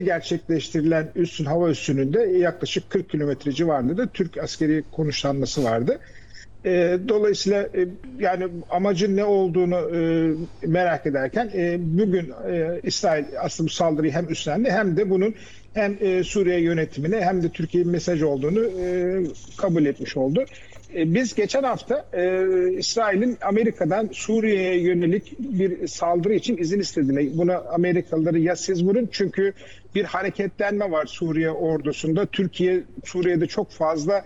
gerçekleştirilen hava üssününde yaklaşık 40 kilometre civarında da Türk askeri konuşlanması vardı. Dolayısıyla yani amacın ne olduğunu merak ederken bugün İsrail aslında bu saldırıyı hem üstlendi hem de bunun hem Suriye yönetimine hem de Türkiye'nin mesaj olduğunu kabul etmiş oldu. Biz geçen hafta İsrail'in Amerika'dan Suriye'ye yönelik bir saldırı için izin istediğini, buna Amerikalıları ya siz vurun çünkü bir hareketlenme var Suriye ordusunda. Türkiye Suriye'de çok fazla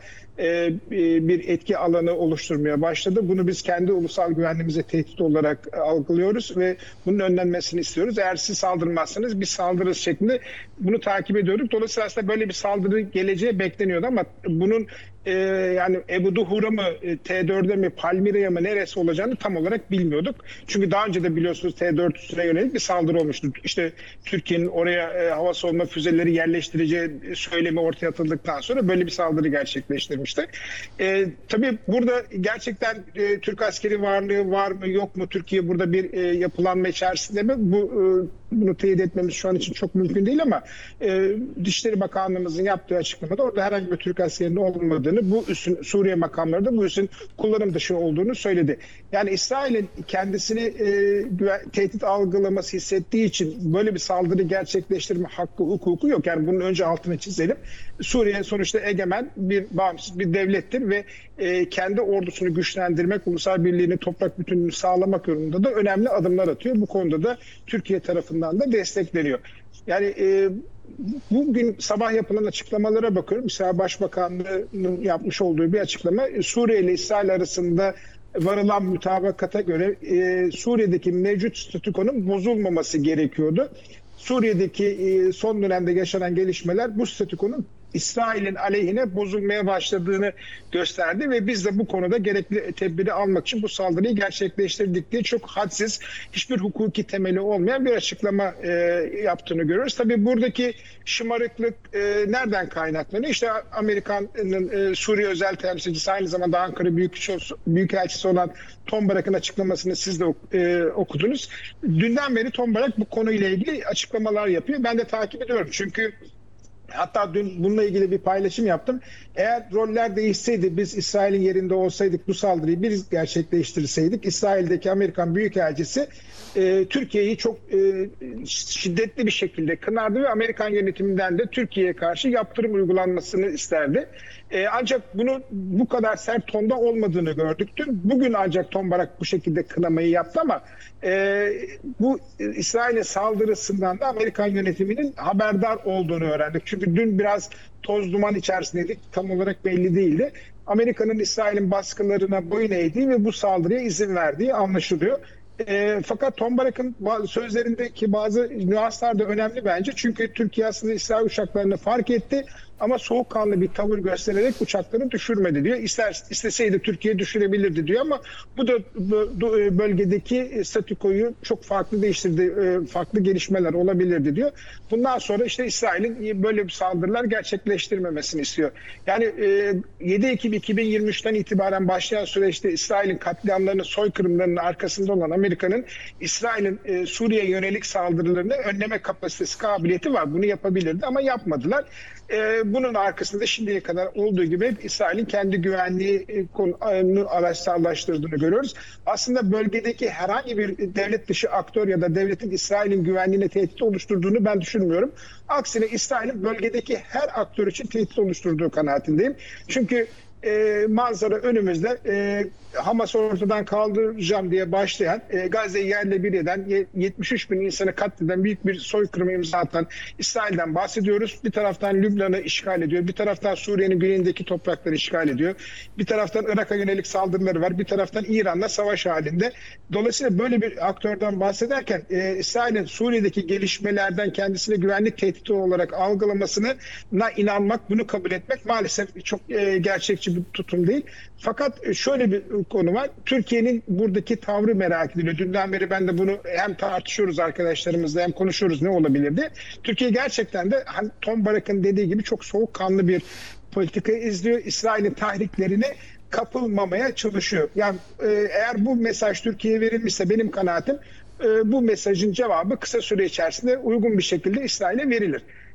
bir etki alanı oluşturmaya başladı. Bunu biz kendi ulusal güvenliğimize tehdit olarak algılıyoruz ve bunun önlenmesini istiyoruz. Eğer siz saldırmazsanız biz saldırırız şeklinde bunu takip ediyorduk. Dolayısıyla aslında böyle bir saldırı geleceği bekleniyordu ama bunun yani Ebu Duhur'a mı, T4'e mi, Palmira'ya mı neresi olacağını tam olarak bilmiyorduk. Çünkü daha önce de biliyorsunuz T4 üssüne yönelik bir saldırı olmuştu. İşte Türkiye'nin oraya hava savunma füzeleri yerleştireceği söylemi ortaya atıldıktan sonra böyle bir saldırı gerçekleştirmişti. Tabii burada gerçekten Türk askeri varlığı var mı yok mu? Türkiye burada bir yapılanma içerisinde mi? Bunu teyit etmemiz şu an için çok mümkün değil ama Dışişleri Bakanlığımızın yaptığı açıklamada orada herhangi bir Türk askerinin olmadığını, bu üssün Suriye makamları da bu üssün kullanım dışı olduğunu söyledi. Yani İsrail'in kendisini tehdit algılaması hissettiği için böyle bir saldırı gerçekleştirme hakkı, hukuku yok. Yani bunun önce altını çizelim. Suriye sonuçta egemen bir bağımsız bir devlettir ve kendi ordusunu güçlendirmek, ulusal birliğini, toprak bütünlüğünü sağlamak yolunda da önemli adımlar atıyor. Bu konuda da Türkiye tarafından da destekleniyor. Yani bugün sabah yapılan açıklamalara bakıyorum. Mesela Başbakanlığı'nın yapmış olduğu bir açıklama, Suriye ile İsrail arasında varılan mütabakata göre Suriye'deki mevcut statükonun bozulmaması gerekiyordu. Suriye'deki son dönemde yaşanan gelişmeler bu statükonun İsrail'in aleyhine bozulmaya başladığını gösterdi ve biz de bu konuda gerekli tedbiri almak için bu saldırıyı gerçekleştirdik diye çok hadsiz, hiçbir hukuki temeli olmayan bir açıklama yaptığını görüyoruz. Tabii buradaki şımarıklık nereden kaynaklanıyor? İşte Amerika'nın Suriye özel temsilcisi, aynı zamanda Ankara Büyükelçisi olan Tom Barak'ın açıklamasını siz de okudunuz. Dünden beri Tom Barak bu konuyla ilgili açıklamalar yapıyor. Ben de takip ediyorum çünkü hatta dün bununla ilgili bir paylaşım yaptım. Eğer roller değişseydi, biz İsrail'in yerinde olsaydık, bu saldırıyı biz gerçekleştirseydik, İsrail'deki Amerikan Büyükelçisi Türkiye'yi çok şiddetli bir şekilde kınardı ve Amerikan yönetiminden de Türkiye'ye karşı yaptırım uygulanmasını isterdi. Ancak bunun bu kadar sert tonda olmadığını gördük dün. Bugün ancak Tom Barak bu şekilde kınamayı yaptı ama bu İsrail'e saldırısından da Amerikan yönetiminin haberdar olduğunu öğrendik. Çünkü dün biraz toz duman içerisindeydik. Tam olarak belli değildi. Amerika'nın İsrail'in baskılarına boyun eğdiği ve bu saldırıya izin verdiği anlaşılıyor. Fakat Tom Barak'ın sözlerindeki bazı nüanslar da önemli bence. Çünkü Türkiye aslında İsrail uçaklarını fark etti ama soğukkanlı bir tavır göstererek uçaklarını düşürmedi diyor. İsteseydi Türkiye düşürebilirdi diyor ama bu da bölgedeki statükoyu çok farklı değiştirdi. Farklı gelişmeler olabilirdi diyor. Bundan sonra işte İsrail'in böyle bir saldırılar gerçekleştirmemesini istiyor. Yani 7 Ekim 2023'ten itibaren başlayan süreçte İsrail'in katliamlarının, soykırımlarının arkasında olan Amerika'nın İsrail'in Suriye'ye yönelik saldırılarını önleme kapasitesi, kabiliyeti var. Bunu yapabilirdi ama yapmadılar. Bunun arkasında şimdiye kadar olduğu gibi İsrail'in kendi güvenliğini araçsallaştırdığını görüyoruz. Aslında bölgedeki herhangi bir devlet dışı aktör ya da devletin İsrail'in güvenliğine tehdit oluşturduğunu ben düşünmüyorum. Aksine İsrail'in bölgedeki her aktör için tehdit oluşturduğu kanaatindeyim. Çünkü manzara önümüzde. Hamas ortadan kaldıracağım diye başlayan, Gazze'yi yerle bir eden, 73 bin insanı katleden büyük bir soykırıma imza atan İsrail'den bahsediyoruz. Bir taraftan Lübnan'ı işgal ediyor, bir taraftan Suriye'nin güneyindeki toprakları işgal ediyor, bir taraftan Irak'a yönelik saldırıları var, bir taraftan İran'la savaş halinde. Dolayısıyla böyle bir aktörden bahsederken İsrail'in Suriye'deki gelişmelerden kendisine güvenlik tehdidi olarak algılamasına inanmak, bunu kabul etmek maalesef çok gerçekçi bir tutum değil. Fakat şöyle bir konu var. Türkiye'nin buradaki tavrı merak ediliyor. Dünden beri ben de bunu hem tartışıyoruz arkadaşlarımızla hem konuşuyoruz ne olabilirdi. Türkiye gerçekten de Tom Barak'ın dediği gibi çok soğukkanlı bir politika izliyor. İsrail'in tahriklerine kapılmamaya çalışıyor. Yani eğer bu mesaj Türkiye'ye verilmişse benim kanaatim bu mesajın cevabı kısa süre içerisinde uygun bir şekilde İsrail'e verilir.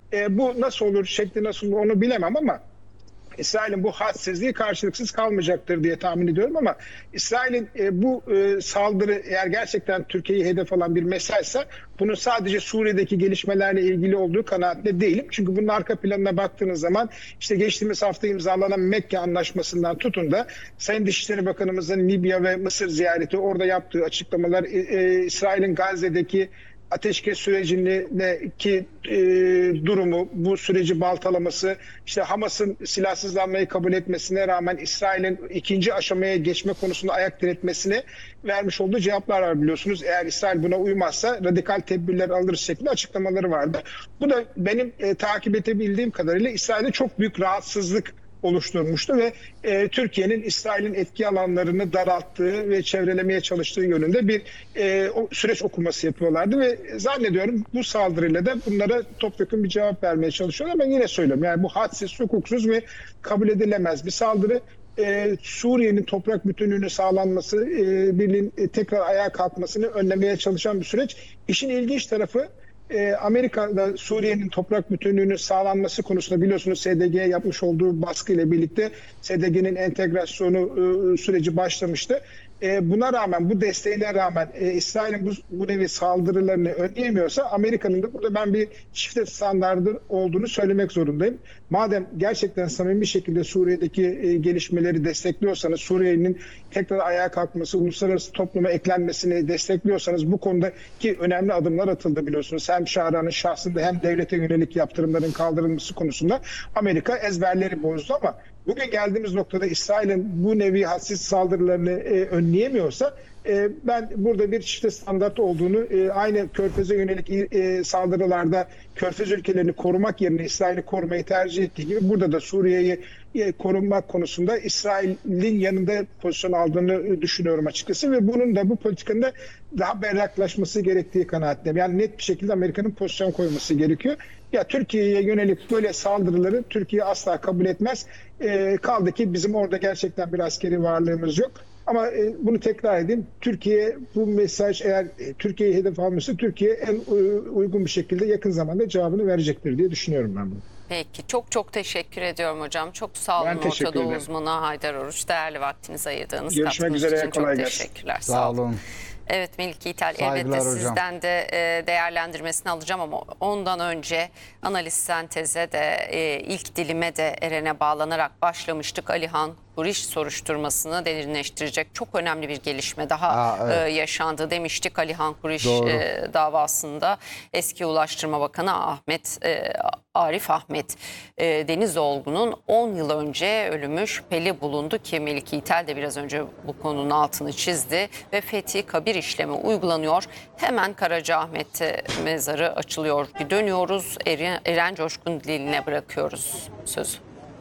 Bu nasıl olur, şekli nasıl olur onu bilemem ama İsrail'in bu hadsizliği karşılıksız kalmayacaktır diye tahmin ediyorum ama İsrail'in bu saldırı eğer gerçekten Türkiye'yi hedef alan bir mesajsa bunun sadece Suriye'deki gelişmelerle ilgili olduğu kanaatinde değilim. Çünkü bunun arka planına baktığınız zaman işte geçtiğimiz hafta imzalanan Mekke Anlaşması'ndan tutun da Sayın Dışişleri Bakanımızın Libya ve Mısır ziyareti, orada yaptığı açıklamalar, İsrail'in Gazze'deki ateşkes sürecindeki durumu, bu süreci baltalaması, işte Hamas'ın silahsızlanmayı kabul etmesine rağmen İsrail'in ikinci aşamaya geçme konusunda ayak diretmesine vermiş olduğu cevaplar var biliyorsunuz. Eğer İsrail buna uymazsa radikal tedbirler alırız şeklinde açıklamaları vardı. Bu da benim takip edebildiğim kadarıyla İsrail'de çok büyük rahatsızlık oluşturmuştu ve Türkiye'nin İsrail'in etki alanlarını daralttığı ve çevrelemeye çalıştığı yönünde bir süreç okuması yapıyorlardı ve zannediyorum bu saldırıyla da bunlara topyekun bir cevap vermeye çalışıyorlar. Ben yine söylüyorum, yani bu hadsiz, hukuksuz ve kabul edilemez bir saldırı. Suriye'nin toprak bütünlüğünü sağlanması, birliğin tekrar ayağa kalkmasını önlemeye çalışan bir süreç. İşin ilginç tarafı, Amerika'da Suriye'nin toprak bütünlüğünün sağlanması konusunda biliyorsunuz SDG'ye yapmış olduğu baskı ile birlikte SDG'nin entegrasyonu süreci başlamıştı. Buna rağmen, bu desteğine rağmen İsrail'in bu nevi saldırılarını önleyemiyorsa Amerika'nın da burada ben bir çifte standardı olduğunu söylemek zorundayım. Madem gerçekten samimi bir şekilde Suriye'deki gelişmeleri destekliyorsanız, Suriye'nin tekrar ayağa kalkması, uluslararası topluma eklenmesini destekliyorsanız, bu konudaki önemli adımlar atıldı biliyorsunuz. Hem Şahra'nın şahsında hem devlete yönelik yaptırımların kaldırılması konusunda Amerika ezberleri bozdu ama bugün geldiğimiz noktada İsrail'in bu nevi hadsiz saldırılarını önleyemiyorsa ben burada bir çifte standart olduğunu, aynı Körfez'e yönelik saldırılarda Körfez ülkelerini korumak yerine İsrail'i korumayı tercih ettiği gibi burada da Suriye'yi korunmak konusunda İsrail'in yanında pozisyon aldığını düşünüyorum açıkçası ve bunun da, bu politikanın da daha berraklaşması gerektiği kanaatindeyim. Yani net bir şekilde Amerika'nın pozisyon koyması gerekiyor. Ya Türkiye'ye yönelik böyle saldırıları Türkiye asla kabul etmez. Kaldı ki bizim orada gerçekten bir askeri varlığımız yok. Ama bunu tekrar edeyim. Türkiye, bu mesaj eğer Türkiye'yi hedef almışsa Türkiye en uygun bir şekilde yakın zamanda cevabını verecektir diye düşünüyorum ben bunu. Peki, çok teşekkür ediyorum hocam. Çok sağ olun Orta Doğu uzmanı Haydar Oruç. Değerli vaktinizi ayırdığınız, görüşmek üzere, için kolay çok gelsin. teşekkürler. Sağ olun. Evet Melik Yiğitel, Saygılar elbette hocam. sizden de değerlendirmesini alacağım ama ondan önce analiz senteze de ilk dilime de Eren'e bağlanarak başlamıştık. Alihan Kuriş soruşturmasını derinleştirecek çok önemli bir gelişme daha evet. yaşandı demiştik. Alihan Kuriş davasında eski Ulaştırma Bakanı Arif Ahmet Denizoğlu'nun 10 yıl önce ölümü şüpheli bulundu ki Melik Yiğitel de biraz önce bu konunun altını çizdi ve fethi kabir işlemi uygulanıyor. Hemen Karacaahmet'te mezarı açılıyor ki dönüyoruz. Eren Coşkun diline bırakıyoruz sözü.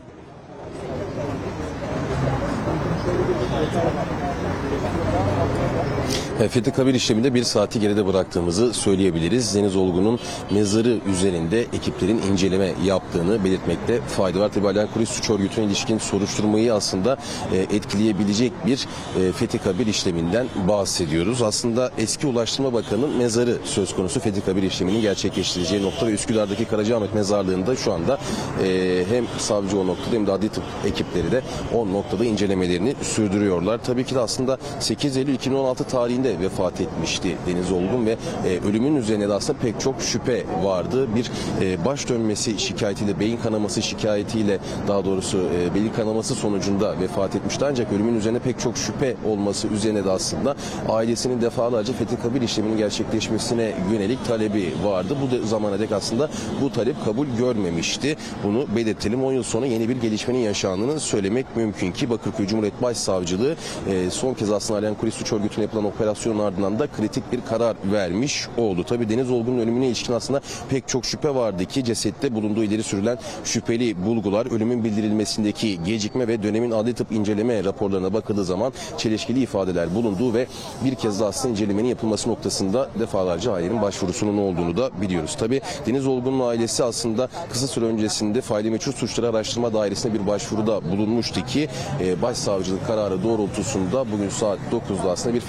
Fethi kabir işleminde bir saati geride bıraktığımızı söyleyebiliriz. Deniz Olgun'un mezarı üzerinde ekiplerin inceleme yaptığını belirtmekte fayda var. Tabii Alihan Kuriş suç örgütüne ilişkin soruşturmayı aslında etkileyebilecek bir fethi kabir işleminden bahsediyoruz. Aslında eski Ulaştırma Bakanı'nın mezarı söz konusu fethi kabir işleminin gerçekleştireceği nokta ve Üsküdar'daki Karacaahmet Mezarlığı'nda şu anda hem savcı o noktada hem de adli tıp ekipleri de o noktada incelemelerini sürdürüyorlar. Tabii ki de aslında 8 Eylül 2016 tarihinde vefat etmişti Deniz Olgun ve ölümün üzerine de aslında pek çok şüphe vardı. Bir baş dönmesi şikayetiyle, beyin kanaması şikayetiyle, daha doğrusu beyin kanaması sonucunda vefat etmişti. Ancak ölümün üzerine pek çok şüphe olması üzerine de aslında ailesinin defalarca fethi kabir işleminin gerçekleşmesine yönelik talebi vardı. Bu zamana dek aslında bu talep kabul görmemişti. Bunu belirtelim. 10 yıl sonra yeni bir gelişmenin yaşandığını söylemek mümkün ki Bakırköy Cumhuriyet Başsavcılığı son kez aslında Alihan Kuriş suç örgütüne yapılan operasyonun ardından da kritik bir karar vermiş oldu. Tabii Deniz Olgun'un ölümüne ilişkin aslında pek çok şüphe vardı ki cesette bulunduğu ileri sürülen şüpheli bulgular, ölümün bildirilmesindeki gecikme ve dönemin adli tıp inceleme raporlarına bakıldığı zaman çelişkili ifadeler bulunduğu ve bir kez daha aslında incelemenin yapılması noktasında defalarca ailenin başvurusunun olduğunu da biliyoruz. Tabii Deniz Olgun'un ailesi aslında kısa süre öncesinde Faili Meçhul Suçları Araştırma Dairesi'ne bir başvuruda bulunmuştu ki başsavcılık kararı doğrultusunda bugün saat 9'da aslında bir fethi kabir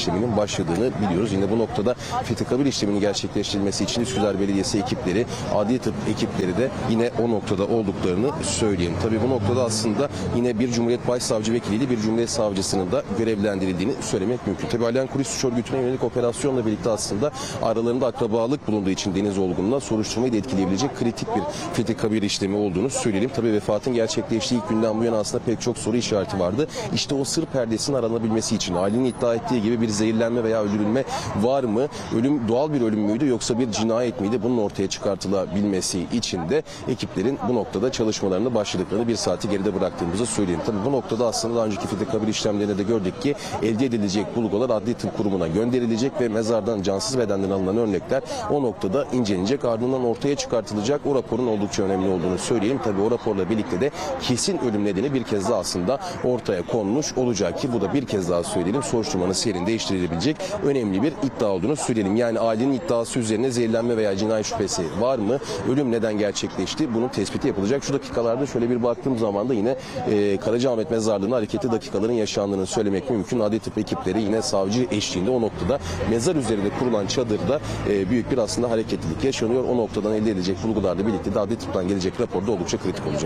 işleminin başladığını biliyoruz. Yine bu noktada fethi kabul işleminin gerçekleştirilmesi için Üsküdar Belediyesi ekipleri, adli tıp ekipleri de yine o noktada olduklarını söyleyeyim. Tabii bu noktada aslında yine bir Cumhuriyet Başsavcı Vekiliyle bir Cumhuriyet Savcısının da görevlendirildiğini söylemek mümkün. Tabii Alihan Kuruş suç örgütüne yönelik operasyonla birlikte aslında aralarında akrabalık bulunduğu için Deniz Olgun'la soruşturmayı da etkileyebilecek kritik bir fethi kabul işlemi olduğunu söyleyelim. Tabii vefatın gerçekleştiği ilk günden bu yana aslında pek çok soru işareti vardı. İşte o sır perdesinin aranabilmesi için ailenin iddia ettiği gibi bir zehirlenme veya öldürülme var mı? Ölüm doğal bir ölüm müydü yoksa bir cinayet miydi? Bunun ortaya çıkartılabilmesi için de ekiplerin bu noktada çalışmalarını başladıklarını bir saati geride bıraktığımızı söyleyeyim. Tabii bu noktada aslında daha önceki fethi kabul işlemlerinde de gördük ki elde edilecek bulgular Adli Tıp Kurumu'na gönderilecek ve mezardan cansız bedenden alınan örnekler o noktada incelenecek. Ardından ortaya çıkartılacak. O raporun oldukça önemli olduğunu söyleyeyim. Tabii o raporla birlikte de kesin ölüm nedeni bir kez daha aslında ortaya konmuş olacak ki bu da bir kez daha söyleyelim soruşturmanın seyrini değiştirilebilecek önemli bir iddia olduğunu söyleyelim. Yani ailenin iddiası üzerine zehirlenme veya cinayet şüphesi var mı? Ölüm neden gerçekleşti? Bunun tespiti yapılacak. Şu dakikalarda şöyle bir baktığım zaman da yine Karacaahmet Mezarlığı'nda hareketli dakikaların yaşandığını söylemek mümkün. Adli tıp ekipleri yine savcı eşliğinde o noktada mezar üzerinde kurulan çadırda büyük bir aslında hareketlilik yaşanıyor. O noktadan elde edilecek bulgularla birlikte de adli tıptan gelecek raporda oldukça kritik olacak.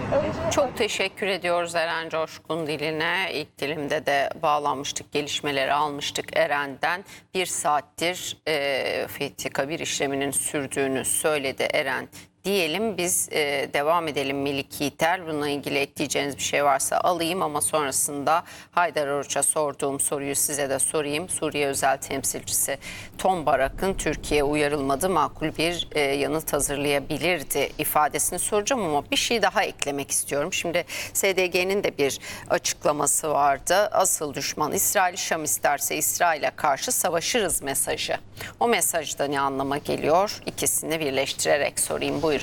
Çok teşekkür ediyoruz Eren Coşkun Dilin'e. İlk dilimde de bağlanmıştık, gelişmeleri almıştık Eren'den. Bir saattir fethi kabir işleminin sürdüğünü söyledi Eren. Diyelim biz devam edelim Melik Yiğiter. Bununla ilgili ekleyeceğiniz bir şey varsa alayım ama sonrasında Haydar Oruç'a sorduğum soruyu size de sorayım. Suriye özel temsilcisi Tom Barak'ın Türkiye uyarılmadı makul bir yanıt hazırlayabilirdi ifadesini soracağım ama bir şey daha eklemek istiyorum. Şimdi SDG'nin de bir açıklaması vardı. Asıl düşman İsrail, Şam isterse İsrail'e karşı savaşırız mesajı. O mesajda ne anlama geliyor? İkisini birleştirerek sorayım. Buyurun.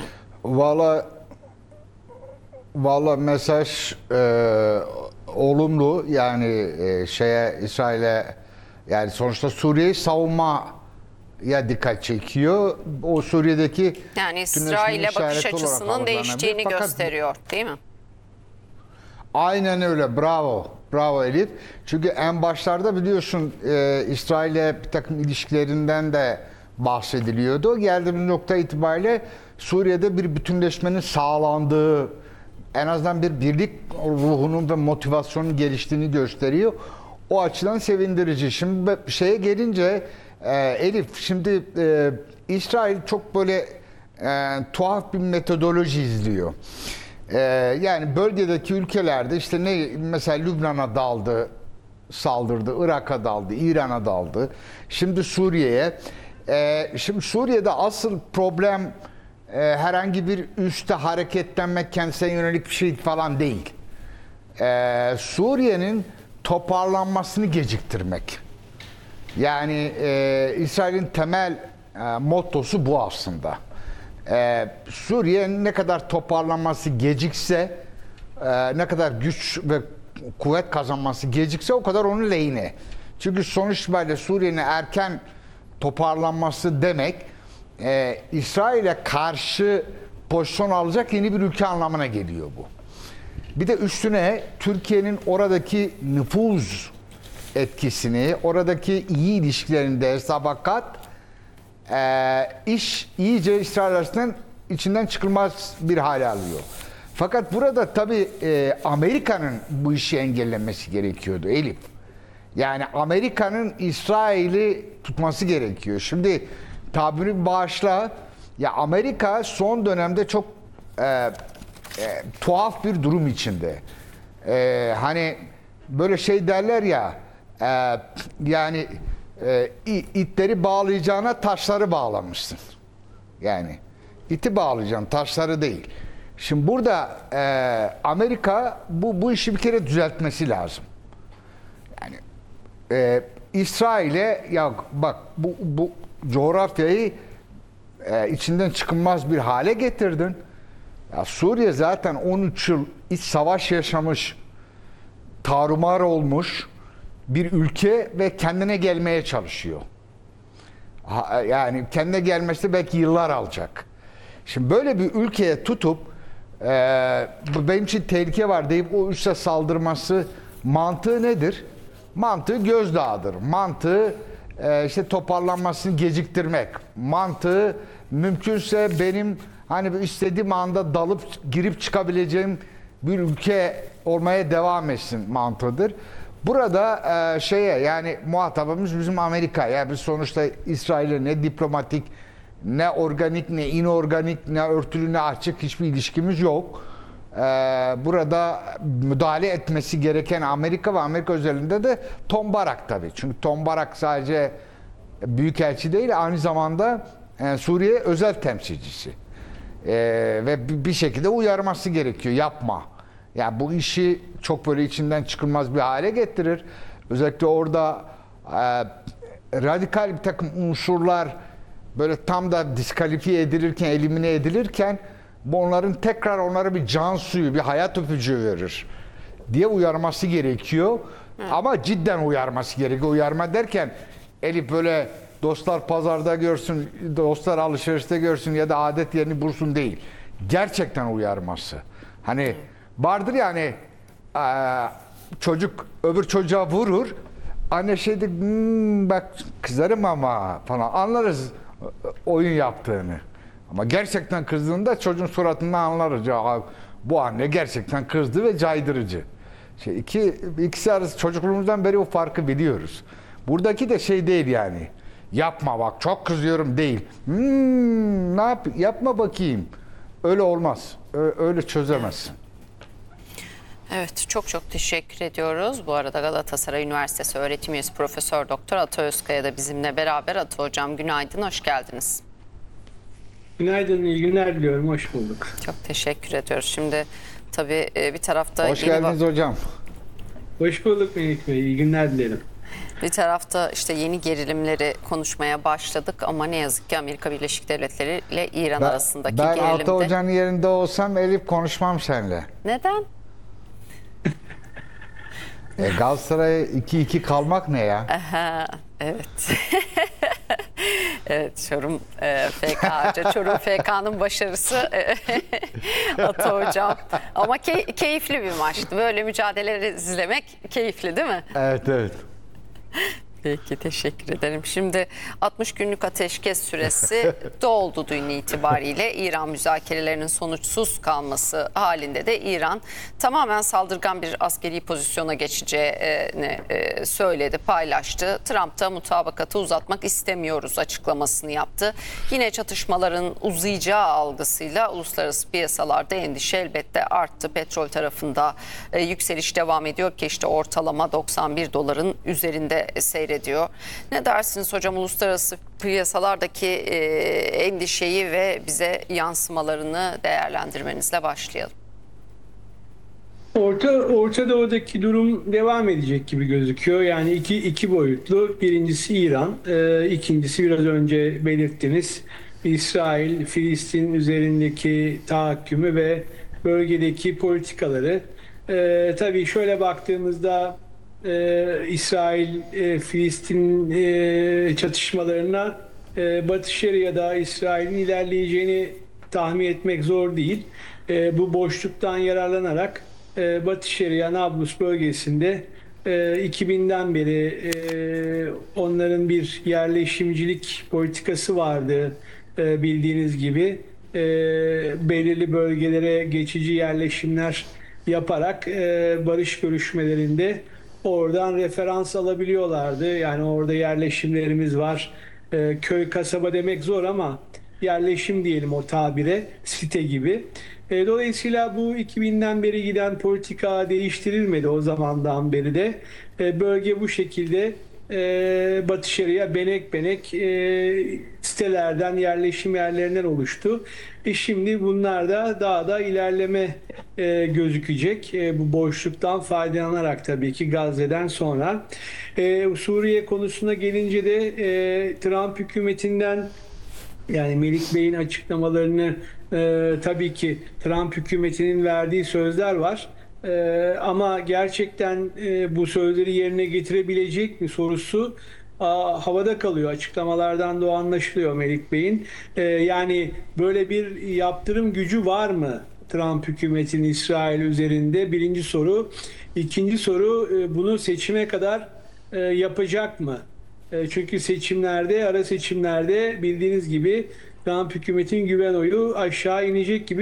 Valla mesaj olumlu yani İsrail'e yani sonuçta Suriye'yi savunmaya dikkat çekiyor. O Suriye'deki yani İsrail'e bakış açısının değiştiğini gösteriyor değil mi? Aynen öyle. Bravo. Bravo Elif. Çünkü en başlarda biliyorsun İsrail'e bir takım ilişkilerinden de bahsediliyordu. Geldiğimiz nokta itibariyle Suriye'de bir bütünleşmenin sağlandığı, en azından bir birlik ruhunun ve motivasyonun geliştiğini gösteriyor. O açıdan sevindirici. Şimdi şeye gelince Elif, şimdi İsrail çok böyle tuhaf bir metodoloji izliyor. Yani bölgedeki ülkelerde işte mesela Lübnan'a daldı, saldırdı, Irak'a daldı, İran'a daldı. Şimdi Suriye'ye. Şimdi Suriye'de asıl problem herhangi bir üste hareketlenmek, kendisine yönelik bir şey falan değil. Suriye'nin toparlanmasını geciktirmek. Yani İsrail'in temel mottosu bu aslında. Suriye ne kadar toparlanması gecikse, ne kadar güç ve kuvvet kazanması gecikse o kadar onun lehine. Çünkü sonuç itibariyle Suriye'nin erken toparlanması demek İsrail'e karşı pozisyon alacak yeni bir ülke anlamına geliyor bu. Bir de üstüne Türkiye'nin oradaki nüfuz etkisini, oradaki iyi ilişkilerinde sabakat iş iyice İsrail arasından içinden çıkılmaz bir hale alıyor. Fakat burada tabii Amerika'nın bu işi engellemesi gerekiyordu Elif. Yani Amerika'nın İsrail'i tutması gerekiyor. Şimdi tabiri bağışla, ya Amerika son dönemde çok tuhaf bir durum içinde. Hani böyle şey derler ya, yani itleri bağlayacağına taşları bağlamışsın. Yani iti bağlayacaksın, taşları değil. Şimdi burada Amerika bu işi bir kere düzeltmesi lazım. Yani İsrail'e ya bak bu coğrafyayı içinden çıkılmaz bir hale getirdin. Ya Suriye zaten 13 yıl iç savaş yaşamış, tarumar olmuş bir ülke ve kendine gelmeye çalışıyor. Yani kendine gelmesi belki yıllar alacak. Şimdi böyle bir ülkeye tutup benim için tehlike var deyip o üste saldırması mantığı nedir? Mantığı gözdağıdır. Mantığı işte toparlanmasını geciktirmek. Mantığı mümkünse benim hani istediğim anda dalıp girip çıkabileceğim bir ülke olmaya devam etsin mantığıdır. Burada yani muhatabımız bizim Amerika. Yani biz sonuçta İsrail'e ne diplomatik, ne organik, ne inorganik, ne örtülü, ne açık hiçbir ilişkimiz yok. Burada müdahale etmesi gereken Amerika ve Amerika özelinde de Tom Barak tabii. Çünkü Tom Barak sadece büyükelçi değil, aynı zamanda Suriye özel temsilcisi. Ve bir şekilde uyarması gerekiyor. Yapma. Yani bu işi çok böyle içinden çıkılmaz bir hale getirir. Özellikle orada radikal bir takım unsurlar böyle tam da diskalifiye edilirken, elimine edilirken onların tekrar onlara bir can suyu, bir hayat öpücüğü verir diye uyarması gerekiyor. Ama cidden uyarması gerekiyor. Uyarma derken Elif böyle dostlar pazarda görsün, dostlar alışverişte görsün ya da adet yerini bulsun değil. Gerçekten uyarması. Hani vardır yani çocuk öbür çocuğa vurur. Anne şeydir bak kızarım ama falan anlarız oyun yaptığını. Ama gerçekten kızdığında çocuğun suratından anlarız. Ya, bu anne gerçekten kızdı ve caydırıcı. İkisi arası çocukluğumuzdan beri o farkı biliyoruz. Buradaki de şey değil yani. Yapma bak çok kızıyorum değil. Ne yap? Yapma bakayım. Öyle olmaz. Öyle çözemezsin. Evet, çok teşekkür ediyoruz. Bu arada Galatasaray Üniversitesi öğretim üyesi Profesör Doktor Ata Özkaya da bizimle beraber. Ata Hocam günaydın, hoş geldiniz. Günaydın, iyi günler diliyorum. Hoş bulduk. Çok teşekkür ediyoruz. Şimdi tabii bir tarafta... Hoş geldiniz hocam. Hoş bulduk Melik Bey, iyi günler dilerim. Bir tarafta işte yeni gerilimleri konuşmaya başladık ama ne yazık ki Amerika Birleşik Devletleri ile İran arasındaki ben gerilimde... Ata Hoca'nın yerinde olsam Elif konuşmam seninle. Neden? Galatasaray'a 2-2 kalmak ne ya? Aha, evet. Evet, Çorum FK, Çorum FK'nın başarısı Ata Hocam. Ama keyifli bir maçtı. Böyle mücadeleleri izlemek keyifli değil mi? Evet. Peki, teşekkür ederim. Şimdi 60 günlük ateşkes süresi doldu dün itibariyle. İran müzakerelerinin sonuçsuz kalması halinde de İran tamamen saldırgan bir askeri pozisyona geçeceğini söyledi, paylaştı. Trump da mutabakatı uzatmak istemiyoruz açıklamasını yaptı. Yine çatışmaların uzayacağı algısıyla uluslararası piyasalarda endişe elbette arttı. Petrol tarafında yükseliş devam ediyor ki işte ortalama 91 doların üzerinde seyrediyor. Ne dersiniz hocam, uluslararası piyasalardaki endişeyi ve bize yansımalarını değerlendirmenizle başlayalım. Orta Doğu'daki durum devam edecek gibi gözüküyor. Yani iki boyutlu. Birincisi İran, ikincisi biraz önce belirttiniz. İsrail, Filistin üzerindeki tahakkümü ve bölgedeki politikaları. Tabii şöyle baktığımızda İsrail-Filistin çatışmalarına Batı Şeria'da İsrail'in ilerleyeceğini tahmin etmek zor değil. Bu boşluktan yararlanarak Batı Şeria Nablus bölgesinde 2000'den beri onların bir yerleşimcilik politikası vardı bildiğiniz gibi. Belirli bölgelere geçici yerleşimler yaparak barış görüşmelerinde oradan referans alabiliyorlardı. Yani orada yerleşimlerimiz var. Köy, kasaba demek zor ama yerleşim diyelim o tabire, site gibi. Dolayısıyla bu 2000'den beri giden politika değiştirilmedi o zamandan beri de. Bölge bu şekilde Batı Şeria benek sitelerden, yerleşim yerlerinden oluştu. Şimdi bunlar da daha da ilerleme gözükecek. Bu boşluktan faydalanarak tabii ki Gazze'den sonra. Suriye konusuna gelince de Trump hükümetinden, yani Melik Bey'in açıklamalarını tabii ki Trump hükümetinin verdiği sözler var. Ama gerçekten bu sözleri yerine getirebilecek mi sorusu havada kalıyor. Açıklamalardan da o anlaşılıyor Melik Bey'in. Yani böyle bir yaptırım gücü var mı Trump hükümetinin İsrail üzerinde? Birinci soru. İkinci soru, bunu seçime kadar yapacak mı? Çünkü seçimlerde, ara seçimlerde bildiğiniz gibi Trump hükümetin güven oyu aşağı inecek gibi